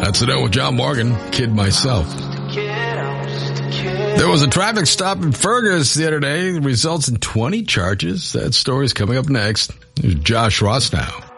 That's the note with John Morgan, kid myself. There was a traffic stop in Fergus the other day. It results in 20 charges. That story's coming up next. There's Josh Ross now.